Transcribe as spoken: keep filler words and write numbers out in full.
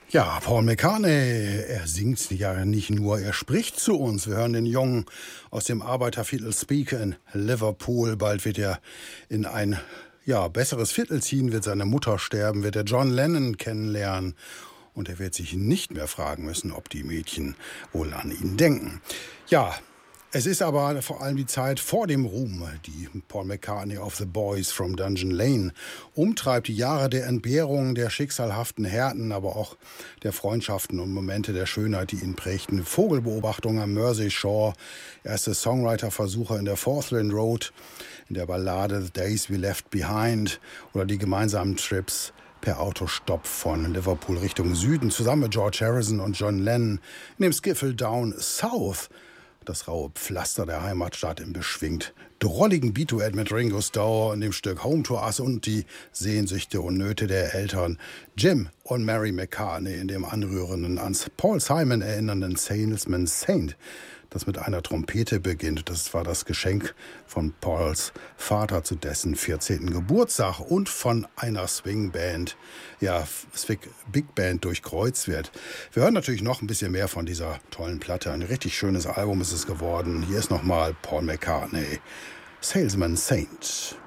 Ja, Paul McCartney, er singt ja nicht nur, er spricht zu uns. Wir hören den Jungen aus dem Arbeiterviertel Speaker in Liverpool. Bald wird er in ein ja, besseres Viertel ziehen, wird seine Mutter sterben, wird er John Lennon kennenlernen. Und er wird sich nicht mehr fragen müssen, ob die Mädchen wohl an ihn denken. Ja, es ist aber vor allem die Zeit vor dem Ruhm, die Paul McCartney of The Boys from Dungeon Lane umtreibt. Die Jahre der Entbehrungen, der schicksalhaften Härten, aber auch der Freundschaften und Momente der Schönheit, die ihn prägten. Vogelbeobachtung am Mersey Shore, erste Songwriter-Versuche in der Forthland Road, in der Ballade The Days We Left Behind oder die gemeinsamen Trips per Autostopp von Liverpool Richtung Süden, zusammen mit George Harrison und John Lennon in dem Skiffle Down South. Das raue Pflaster der Heimatstadt im beschwingt drolligen Beat-Duett mit Ringo Starr in dem Stück Home to Us und die Sehnsüchte und Nöte der Eltern Jim und Mary McCartney in dem anrührenden, ans Paul Simon erinnernden Salesman Saint, das mit einer Trompete beginnt. Das war das Geschenk von Pauls Vater zu dessen vierzehnten Geburtstag und von einer Swingband, ja, Swing Big Band durchkreuzt wird. Wir hören natürlich noch ein bisschen mehr von dieser tollen Platte. Ein richtig schönes Album ist es geworden. Hier ist nochmal Paul McCartney, Salesman Saint.